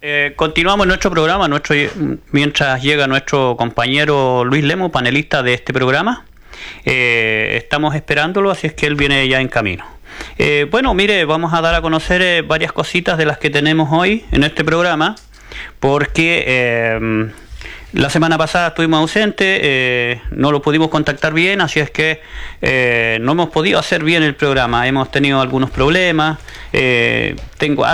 Continuamos nuestro programa, mientras llega nuestro compañero Luis Lemos, panelista de este programa. Estamos esperándolo, así es que él viene ya en camino. Bueno, mire, vamos a dar a conocer varias cositas de las que tenemos hoy en este programa, porque la semana pasada estuvimos ausentes, no lo pudimos contactar bien, así es que no hemos podido hacer bien el programa, hemos tenido algunos problemas, tengo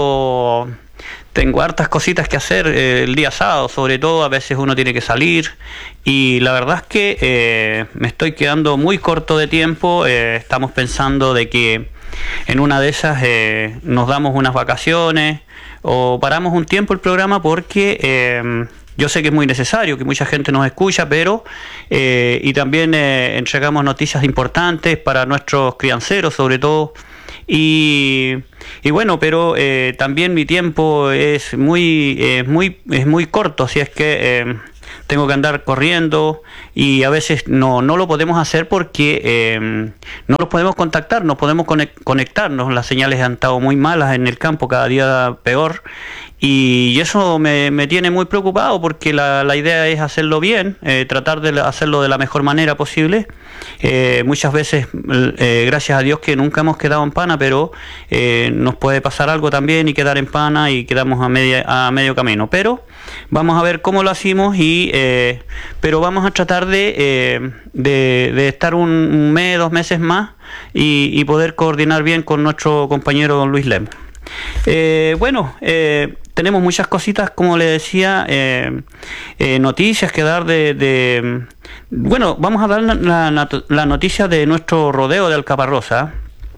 hartas cositas que hacer el día sábado, sobre todo a veces uno tiene que salir y la verdad es que me estoy quedando muy corto de tiempo. Estamos pensando de que en una de esas nos damos unas vacaciones o paramos un tiempo el programa porque yo sé que es muy necesario, que mucha gente nos escucha, pero y también entregamos noticias importantes para nuestros crianceros sobre todo. Y bueno, pero también mi tiempo es muy corto, así es que tengo que andar corriendo y a veces no lo podemos hacer porque no los podemos contactar, no podemos conectarnos, las señales han estado muy malas en el campo, cada día peor. Y eso me tiene muy preocupado porque la idea es hacerlo bien, tratar de hacerlo de la mejor manera posible. Muchas veces, gracias a Dios que nunca hemos quedado en pana, pero nos puede pasar algo también y quedar en pana y quedamos a medio camino. Pero vamos a ver cómo lo hacemos pero vamos a tratar de estar un mes, 2 meses más y poder coordinar bien con nuestro compañero don Luis Lemos. Tenemos muchas cositas, como le decía, noticias que dar bueno, vamos a dar la noticia de nuestro rodeo de Alcaparrosa.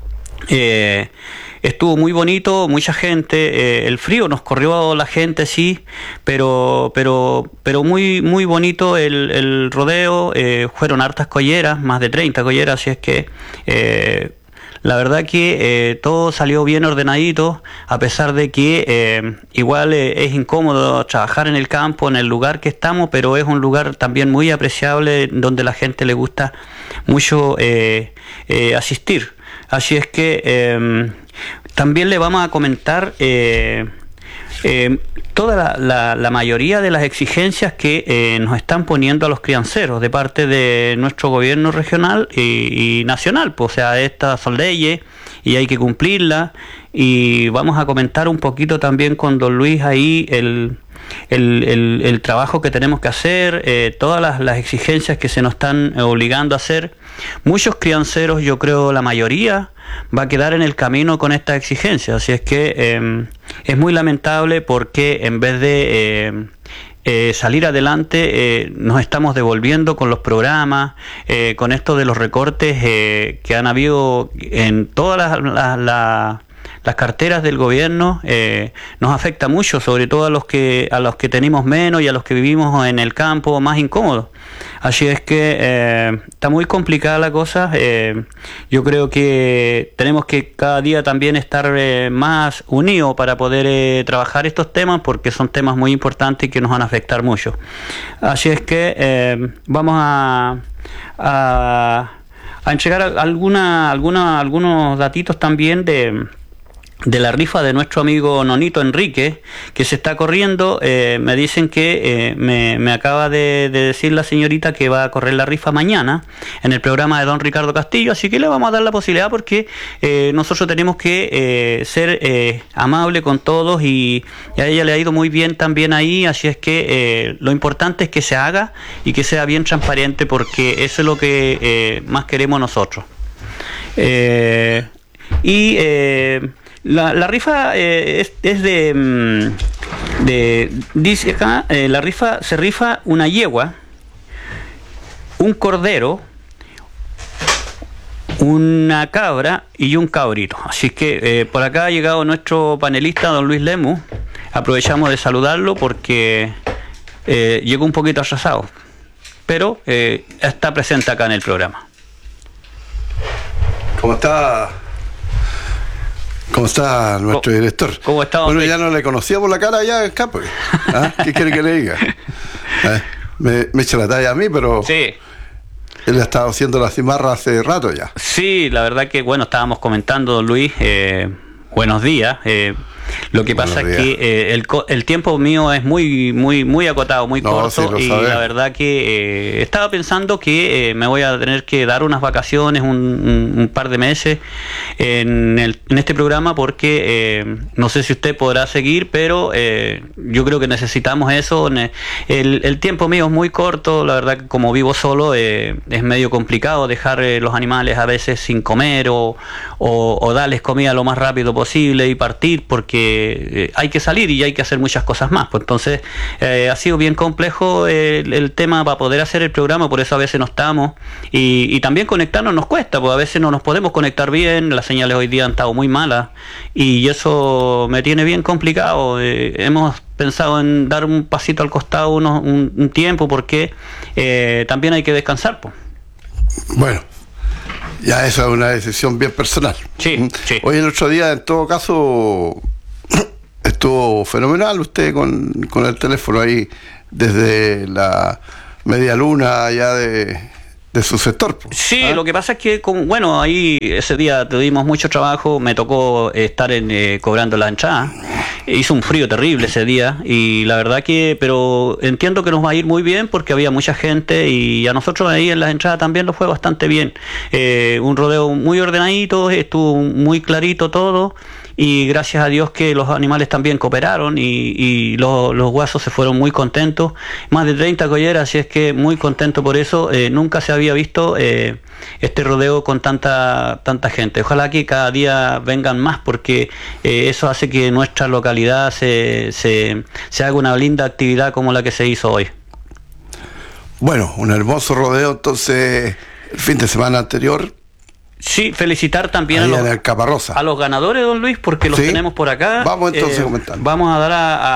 Estuvo muy bonito, mucha gente, el frío nos corrió la gente, sí, pero muy bonito el rodeo. Fueron hartas colleras, más de 30 colleras, así es que la verdad que todo salió bien ordenadito, a pesar de que igual es incómodo trabajar en el campo, en el lugar que estamos, pero es un lugar también muy apreciable, donde la gente le gusta mucho asistir. Así es que también le vamos a comentar toda la mayoría de las exigencias que nos están poniendo a los crianceros de parte de nuestro gobierno regional y nacional. Pues, o sea, estas son leyes y hay que cumplirlas, y vamos a comentar un poquito también con don Luis ahí el trabajo que tenemos que hacer, todas las exigencias que se nos están obligando a hacer. Muchos crianceros, yo creo la mayoría, va a quedar en el camino con estas exigencias, así es que es muy lamentable porque en vez de salir adelante nos estamos devolviendo con los programas, con esto de los recortes que han habido en todas las carteras del gobierno. Nos afecta mucho, sobre todo a los que tenemos menos y a los que vivimos en el campo más incómodos. Así es que está muy complicada la cosa. Yo creo que tenemos que cada día también estar más unidos para poder trabajar estos temas, porque son temas muy importantes y que nos van a afectar mucho. Así es que vamos a entregar algunos datitos también de la rifa de nuestro amigo Nonito Enrique, que se está corriendo. Me dicen que me acaba de decir la señorita que va a correr la rifa mañana en el programa de don Ricardo Castillo, así que le vamos a dar la posibilidad, porque nosotros tenemos que ser amables con todos, y a ella le ha ido muy bien también ahí, así es que lo importante es que se haga y que sea bien transparente, porque eso es lo que más queremos nosotros. La rifa dice acá, la rifa se rifa una yegua, un cordero, una cabra y un cabrito. Así que por acá ha llegado nuestro panelista don Luis Lemos. Aprovechamos de saludarlo porque llegó un poquito atrasado, pero está presente acá en el programa. ¿Cómo está? ¿Cómo está nuestro director? ¿Cómo está? Bueno, ya no le conocía por la cara ya en campo. ¿Ah? ¿Qué quiere que le diga? Me echa la talla a mí, pero sí, él ha estado haciendo la cimarra hace rato ya. Sí, la verdad que, bueno, estábamos comentando, don Luis, buenos días. Lo que pasa es que el tiempo mío es muy acotado, muy corto, sí, y la verdad que estaba pensando que me voy a tener que dar unas vacaciones, un par de meses en este programa, porque no sé si usted podrá seguir, pero yo creo que necesitamos eso. El tiempo mío es muy corto, la verdad que como vivo solo es medio complicado dejar los animales a veces sin comer o darles comida lo más rápido posible y partir, porque hay que salir y hay que hacer muchas cosas más. Pues entonces ha sido bien complejo el tema para poder hacer el programa, por eso a veces no estamos, y también conectarnos nos cuesta, pues a veces no nos podemos conectar bien, las señales hoy día han estado muy malas y eso me tiene bien complicado. Hemos pensado en dar un pasito al costado un tiempo, porque también hay que descansar, pues. Bueno, ya esa es una decisión bien personal. Sí, sí. Hoy el otro día, en todo caso, estuvo fenomenal usted con el teléfono ahí desde la media luna allá de su sector. Sí, lo que pasa es que, ahí ese día tuvimos mucho trabajo, me tocó estar cobrando la entrada. Hizo un frío terrible ese día y la verdad pero entiendo que nos va a ir muy bien porque había mucha gente y a nosotros ahí en las entradas también lo fue bastante bien. Un rodeo muy ordenadito, estuvo muy clarito todo. Y gracias a Dios que los animales también cooperaron y los guasos se fueron muy contentos. Más de 30 colleras, así es que muy contento por eso. Nunca se había visto este rodeo con tanta gente. Ojalá que cada día vengan más, porque eso hace que nuestra localidad se haga una linda actividad como la que se hizo hoy. Bueno, un hermoso rodeo entonces el fin de semana anterior. Sí, felicitar también a los ganadores, don Luis, porque los tenemos por acá. Vamos entonces a comentar. Vamos a dar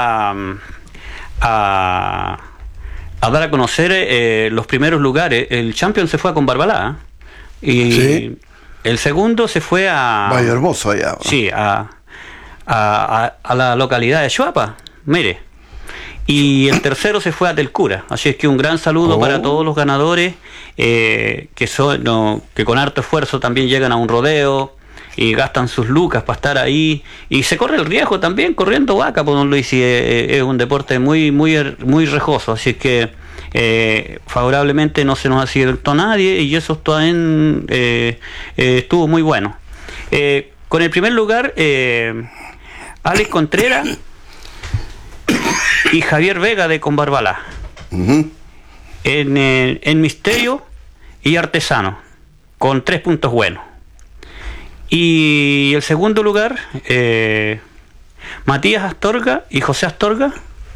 a dar a conocer los primeros lugares. El champion se fue a Combarbalá y el segundo se fue a Valle Hermoso allá. Sí, a la localidad de Chuapa, mire. Y el tercero se fue a Telcura. Así es que un gran saludo para todos los ganadores que con harto esfuerzo también llegan a un rodeo y gastan sus lucas para estar ahí, y se corre el riesgo también corriendo vaca, por don Luis, y es un deporte muy rejoso. Así es que favorablemente no se nos accidentó nadie y eso también estuvo muy bueno. Con el primer lugar, Alex Contreras y Javier Vega de Combarbalá. En misterio y artesano, con 3 puntos buenos. Y el segundo lugar, Matías Astorga y José Astorga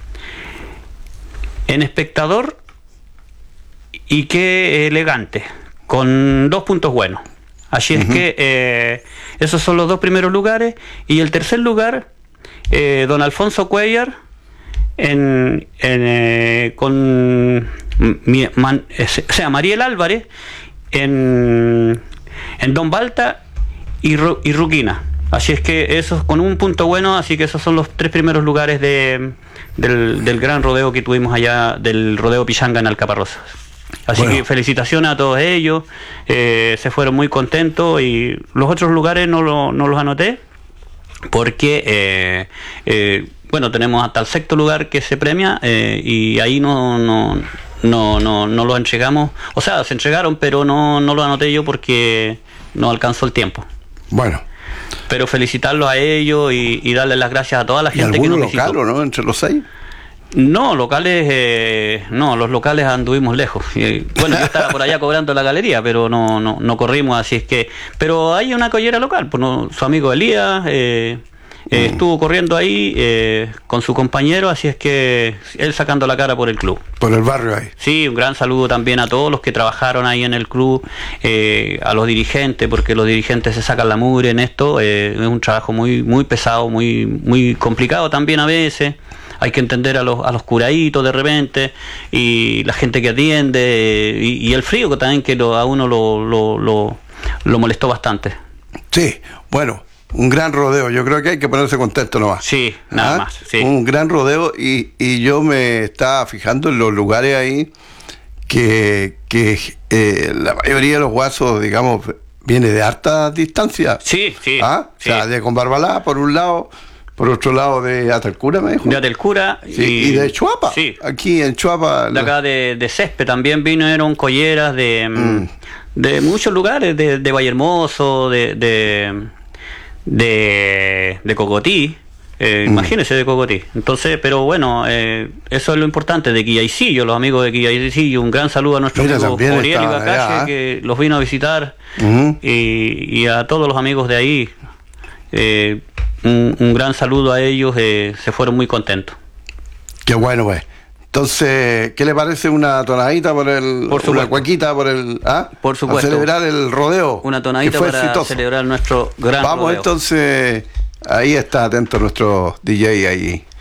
en espectador y qué elegante, con 2 puntos buenos. Así es que esos son los 2 primeros lugares. Y el tercer lugar, don Alfonso Cuellar con Mariel Álvarez en Don Balta y Ruquina. Así es que esos con 1 punto bueno, así que esos son los 3 primeros lugares del gran rodeo que tuvimos allá, del rodeo Pichanga en Alcaparrosas. Así que felicitaciones a todos ellos, se fueron muy contentos, y los otros lugares no los anoté porque tenemos hasta el 6º lugar que se premia, y ahí no lo entregamos, o sea, se entregaron, pero no lo anoté yo porque no alcanzó el tiempo. Bueno, pero felicitarlos a ellos y darles las gracias a toda la gente que nos visitó. ¿Y alguno local o no entre los 6? No, locales, los locales anduvimos lejos. Yo estaba por allá cobrando la galería, pero no corrimos, así es que. Pero hay una collera local, pues, su amigo Elías estuvo corriendo ahí con su compañero, así es que él sacando la cara por el club. Por el barrio ahí. Sí, un gran saludo también a todos los que trabajaron ahí en el club, a los dirigentes, porque los dirigentes se sacan la mugre en esto. Es un trabajo muy pesado, muy complicado también a veces. Hay que entender a los curaditos de repente, y la gente que atiende, y el frío que también a uno lo molestó bastante. Sí, bueno, un gran rodeo. Yo creo que hay que ponerse contento nomás. Sí, nada más. Sí. Un gran rodeo, y yo me estaba fijando en los lugares ahí que la mayoría de los guasos, digamos, viene de harta distancia. Sí. O sea, de Combarbalá por un lado, por otro lado de Atalcura, me dijo. De Atelcura. Sí, y de Chuapa. Sí. Aquí en Chuapa. De acá de Césped también vinieron colleras de muchos lugares, de Valle Hermoso, de Cocotí. Imagínense, de Cocotí. Entonces, pero bueno, eso es lo importante de Quillaisillo, los amigos de Quillaisillo. Un gran saludo a nuestros amigos Oriel y Bacache, que los vino a visitar, y a todos los amigos de ahí. Un gran saludo a ellos, se fueron muy contentos. Qué bueno, pues. Entonces, ¿qué le parece una tonadita una cuequita por supuesto, a celebrar el rodeo? Una tonadita para celebrar nuestro gran rodeo. Vamos entonces, ahí está atento nuestro DJ ahí.